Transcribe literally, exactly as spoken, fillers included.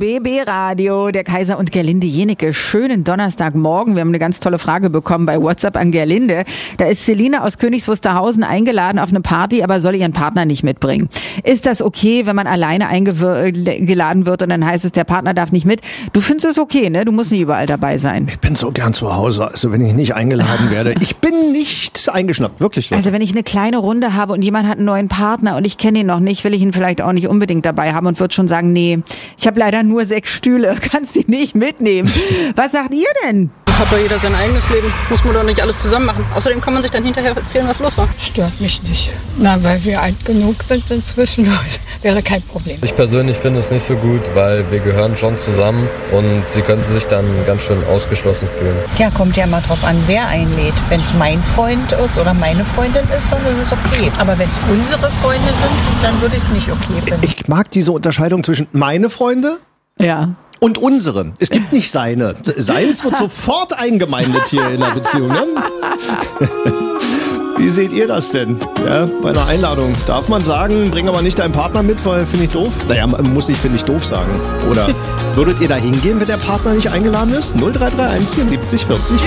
B B Radio, der Kaiser und Gerlinde Jenecke. Schönen Donnerstagmorgen. Wir haben eine ganz tolle Frage bekommen bei WhatsApp an Gerlinde. Da ist Selina aus Königs Wusterhausen eingeladen auf eine Party, aber soll ihren Partner nicht mitbringen. Ist das okay, wenn man alleine eingeladen wird und dann heißt es, der Partner darf nicht mit? Du findest es okay, ne? Du musst nicht überall dabei sein. Ich bin so gern zu Hause, also wenn ich nicht eingeladen werde. Ich bin nicht eingeschnappt, wirklich. Leute. Also wenn ich eine kleine Runde habe und jemand hat einen neuen Partner und ich kenne ihn noch nicht, will ich ihn vielleicht auch nicht unbedingt dabei haben und würde schon sagen, nee, ich habe leider nur sechs Stühle, kannst die nicht mitnehmen. Was sagt ihr denn? Hat doch jeder sein eigenes Leben, muss man doch nicht alles zusammen machen. Außerdem kann man sich dann hinterher erzählen, was los war. Stört mich nicht. Na, weil wir alt genug sind inzwischen, wäre kein Problem. Ich persönlich finde es nicht so gut, weil wir gehören schon zusammen und sie könnte sich dann ganz schön ausgeschlossen fühlen. Ja, kommt ja mal drauf an, wer einlädt. Wenn es mein Freund ist oder meine Freundin ist, dann ist es okay. Aber wenn es unsere Freunde sind, dann würde ich es nicht okay finden. Ich mag diese Unterscheidung zwischen meine Freunde Ja. und unsere. Es gibt nicht seine. Seins wird sofort eingemeindet hier in der Beziehung. Ne? Wie seht ihr das denn? Ja, bei einer Einladung darf man sagen, bring aber nicht deinen Partner mit, weil finde ich doof. Naja, man muss nicht finde ich doof sagen. Oder würdet ihr da hingehen, wenn der Partner nicht eingeladen ist? null drei drei eins vierundsiebzig vierzig